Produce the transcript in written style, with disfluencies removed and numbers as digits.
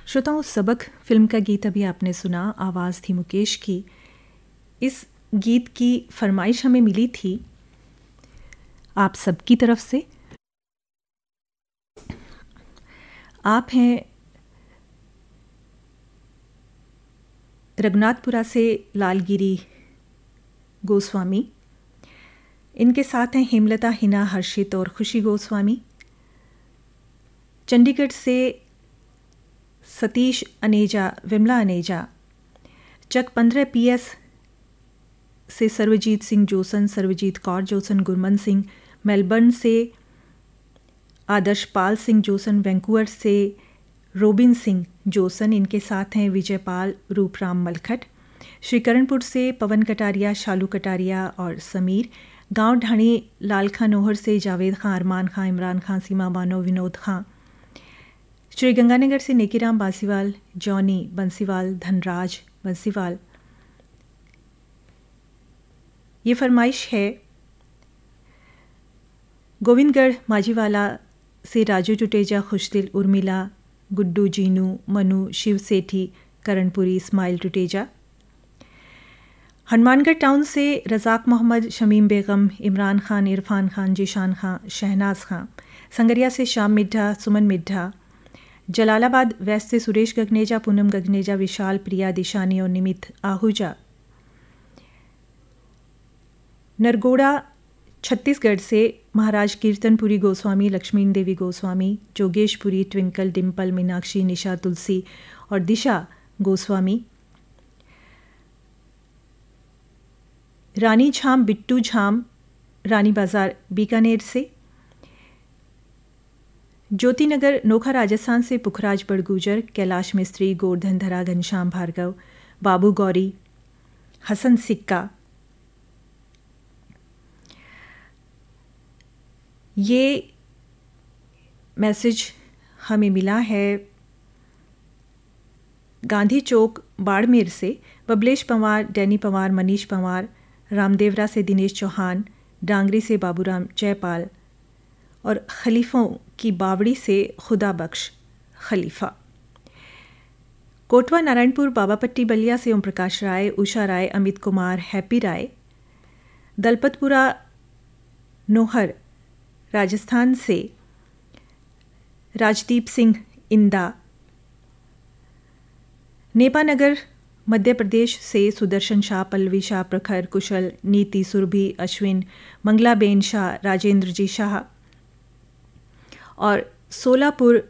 श्रोताओं, सबक फिल्म का गीत अभी आपने सुना, आवाज़ थी मुकेश की। इस गीत की फरमाइश हमें मिली थी आप सबकी तरफ से। आप हैं रघुनाथपुरा से लालगिरी गोस्वामी, इनके साथ हैं हेमलता, हिना, हर्षित और खुशी गोस्वामी। चंडीगढ़ से सतीश अनेजा, विमला अनेजा। चक 15 PS से Sarvjeet Singh Jason, Sarvjeet Kaur Jason, Gurman Singh. Melbourne से आदर्श पाल सिंह जोसन, वैंकूवर से रोबिन सिंह जोसन, इनके साथ हैं विजयपाल, रूपराम मलखट। श्रीकरणपुर से पवन कटारिया, शालू कटारिया और समीर। गांव ढाणी लाल खां नोहर से जावेद खां, अरमान खां, इमरान खां, सीमा बानो, विनोद खां। श्री गंगानगर से नेकीराम बांसीवाल, जॉनी बंसीवाल, धनराज बंसीवाल। ये फरमाइश है गोविंदगढ़ माजीवाला से राजू टुटेजा, खुशदिल, उर्मिला, गुड्डू, जीनू, मनु, शिव सेठी, करणपुरी, इस्माइल टुटेजा। हनुमानगढ़ टाउन से रज़ाक मोहम्मद, शमीम बेगम, इमरान खान, इरफान खान, जीशान खां, शहनाज खां। संगरिया से श्याम मिड्ढा, सुमन मिड्ढा। जलालाबाद वेस्ट से सुरेश गगनेजा, पूनम गगनेजा, विशाल, प्रिया, दिशानी और निमित आहूजा। नरगोड़ा छत्तीसगढ़ से महाराज कीर्तनपुरी गोस्वामी, लक्ष्मी देवी गोस्वामी, जोगेशपुरी, ट्विंकल, डिम्पल, मीनाक्षी, निशा, तुलसी और दिशा गोस्वामी। रानी झाम, बिट्टू झाम, रानी बाजार बीकानेर से। ज्योतिनगर नोखा राजस्थान से पुखराज बड़गुजर, कैलाश मिस्त्री, गोवर्धन धरा, घनश्याम भार्गव, बाबू गौरी, हसन सिक्का। ये मैसेज हमें मिला है गांधी चौक बाड़मेर से। बबलेश पंवार, डैनी पंवार, मनीष पंवार, रामदेवरा से दिनेश चौहान, डांगरी से बाबूराम जयपाल और खलीफों की बावड़ी से खुदा बख्श खलीफा। कोटवा नारायणपुर बाबापट्टी बलिया से ओम प्रकाश राय, उषा राय, अमित कुमार, हैप्पी राय। दलपतपुरा नोहर राजस्थान से राजदीप सिंह इंदा। नेपानगर मध्य प्रदेश से सुदर्शन शाह, पल्लवी शाह, प्रखर, कुशल, नीति, सुरभि, अश्विन, मंगलाबेन शाह, राजेंद्र जी शाह। और सोलापुर